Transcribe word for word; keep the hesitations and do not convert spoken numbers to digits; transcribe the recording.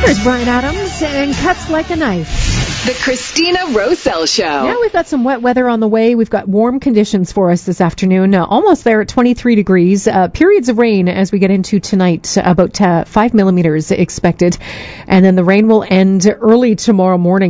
There's Brian Adams and Cuts Like a Knife. The Christina Rosell Show. Yeah, we've got some wet weather on the way. We've got warm conditions for us this afternoon. Uh, almost there at twenty-three degrees. Uh, periods of rain as we get into tonight. About uh, five millimeters expected. And then the rain will end early tomorrow morning.